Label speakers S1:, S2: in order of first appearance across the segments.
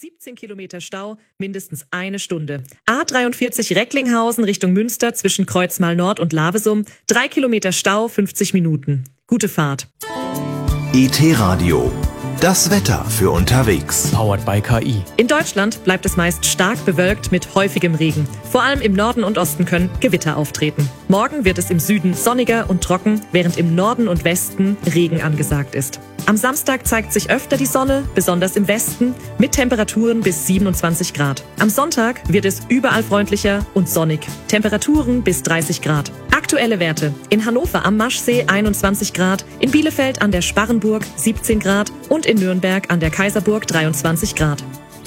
S1: 17 Kilometer Stau, mindestens eine Stunde. A43 Recklinghausen Richtung Münster zwischen Kreuzmal Nord und Lavesum. 3 Kilometer Stau, 50 Minuten. Gute Fahrt.
S2: IT-Radio. Das Wetter für unterwegs.
S3: Powered by KI.
S1: In Deutschland bleibt es meist stark bewölkt mit häufigem Regen. Vor allem im Norden und Osten können Gewitter auftreten. Morgen wird es im Süden sonniger und trocken, während im Norden und Westen Regen angesagt ist. Am Samstag zeigt sich öfter die Sonne, besonders im Westen, mit Temperaturen bis 27 Grad. Am Sonntag wird es überall freundlicher und sonnig. Temperaturen bis 30 Grad. Aktuelle Werte: in Hannover am Maschsee 21 Grad, in Bielefeld an der Sparrenburg 17 Grad und in Nürnberg an der Kaiserburg 23 Grad.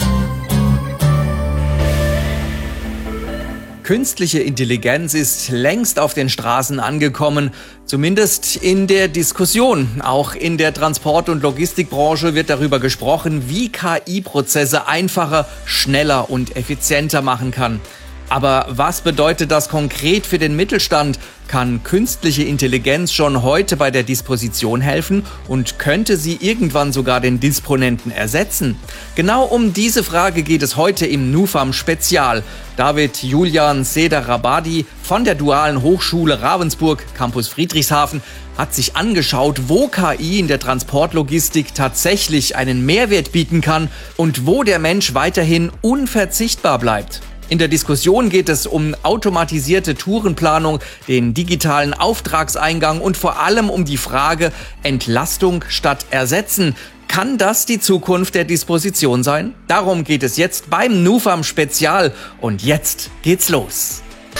S4: Künstliche Intelligenz ist längst auf den Straßen angekommen, zumindest in der Diskussion. Auch in der Transport- und Logistikbranche wird darüber gesprochen, wie KI-Prozesse einfacher, schneller und effizienter machen kann. Aber was bedeutet das konkret für den Mittelstand? Kann künstliche Intelligenz schon heute bei der Disposition helfen und könnte sie irgendwann sogar den Disponenten ersetzen? Genau um diese Frage geht es heute im NUFAM Spezial. David Julian Seder-Rabadi von der Dualen Hochschule Ravensburg, Campus Friedrichshafen, hat sich angeschaut, wo KI in der Transportlogistik tatsächlich einen Mehrwert bieten kann und wo der Mensch weiterhin unverzichtbar bleibt. In der Diskussion geht es um automatisierte Tourenplanung, den digitalen Auftragseingang und vor allem um die Frage Entlastung statt Ersetzen. Kann das die Zukunft der Disposition sein? Darum geht es jetzt beim NUFAM Spezial und jetzt geht's los.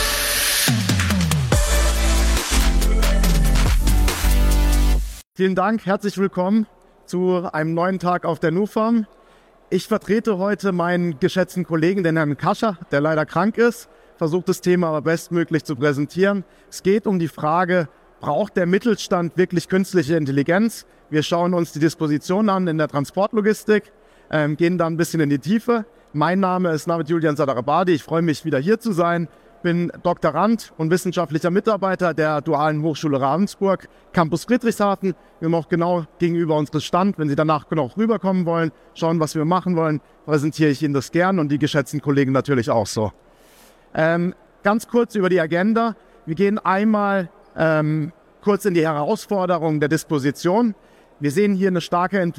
S5: Vielen Dank, herzlich willkommen zu einem neuen Tag auf der NUFAM. Ich vertrete heute meinen geschätzten Kollegen, den Herrn Kascher, der leider krank ist, versucht das Thema aber bestmöglich zu präsentieren. Es geht um die Frage, braucht der Mittelstand wirklich künstliche Intelligenz? Wir schauen uns die Disposition an in der Transportlogistik, gehen dann ein bisschen in die Tiefe. Mein Name ist David Julian Seder-Rabadi, ich freue mich, wieder hier zu sein. Bin Doktorand und wissenschaftlicher Mitarbeiter der Dualen Hochschule Ravensburg, Campus Friedrichshafen. Wir haben auch genau gegenüber unseres Stand, wenn Sie danach noch rüberkommen wollen, schauen, was wir machen wollen, präsentiere ich Ihnen das gern und die geschätzten Kollegen natürlich auch so. Ganz kurz über die Agenda. Wir gehen einmal kurz in die Herausforderungen der Disposition. Wir sehen hier eine starke